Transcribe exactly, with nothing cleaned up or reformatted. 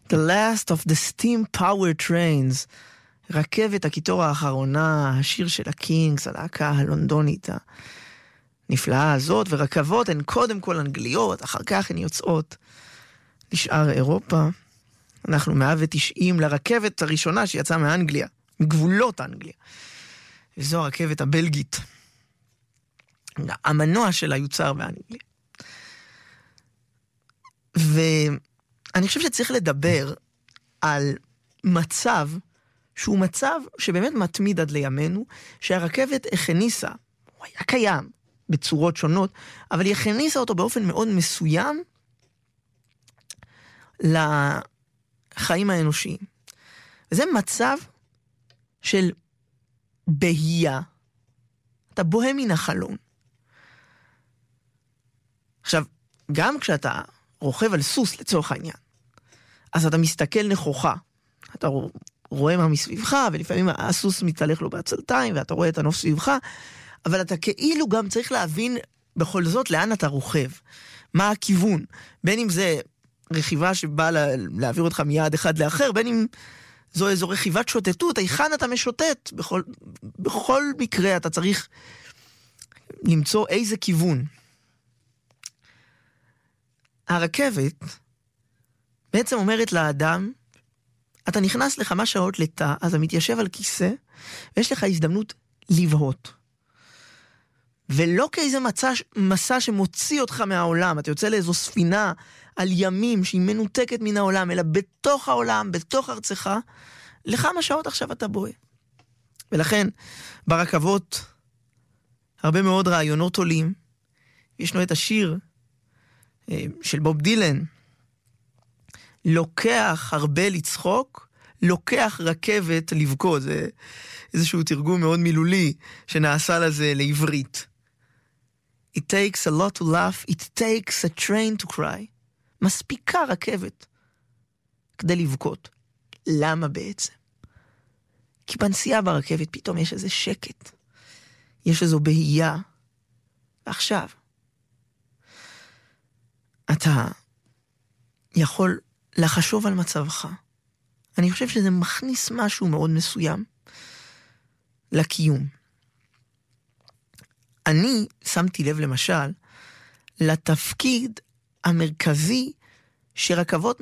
The last of the steam power trains. רכבת הקיטור האחרונה, השיר של הקינגס, הלהקה הלונדונית הנפלאה הזאת, ורכבות הן קודם כל אנגליות, אחר כך הן יוצאות לשאר אירופה. אנחנו מאה ותשעים לרכבת הראשונה שיצאה מאנגליה, מגבולות אנגליה. וזו הרכבת הבלגית. המנוע שלה יוצר באנגליה. ואני חושב שצריך לדבר על מצב שהוא מצב שבאמת מתמיד עד לימינו, שהרכבת הכניסה, הוא היה קיים בצורות שונות, אבל היא הכניסה אותו באופן מאוד מסוים לחיים האנושיים. וזה מצב של בהייה. אתה בוהה מן החלון. עכשיו, גם כשאתה רוכב על סוס לצורך העניין, אז אתה מסתכל נכוחה. אתה רואה מה מסביבך, ולפעמים הסוס מתהלך לו בעצלתיים, ואתה רואה את הנוף סביבך, אבל אתה כאילו גם צריך להבין בכל זאת לאן אתה רוכב. מה הכיוון? בין אם זה רכיבה שבאה להעביר אותך מיעד אחד לאחר, בין אם זו איזו רכיבת שוטטות, היכן אתה משוטט? בכל, בכל מקרה אתה צריך למצוא איזה כיוון. הרכבת בעצם אומרת לאדם, אתה נכנס לכמה שעות לתא, אז אתה מתיישב על כיסא, ויש לך הזדמנות לבהות. ולא כאיזה מסע, מסע שמוציא אותך מהעולם, אתה יוצא לאיזו ספינה על ימים שהיא מנותקת מן העולם, אלא בתוך העולם, בתוך ארצך, לכמה שעות עכשיו אתה בוהה. ולכן, ברכבות, הרבה מאוד רעיונות עולים. ישנו את השיר של בוב דילן, לוקח הרבה לצחוק, לוקח רכבת לבכות. זה איזשהו תרגום מאוד מילולי שנעשה לזה לעברית. It takes a lot to laugh, it takes a train to cry. מספיקה רכבת כדי לבכות. למה בעצם? כי בנסיעה ברכבת פתאום יש איזה שקט. יש איזו בהייה. ועכשיו, אתה יכול לחשוב על מצבך. אני חושב שזה מכניס משהו מאוד מסוים לקיום. אני שמתי לב למשל לתפקיד המרכזי שרכבות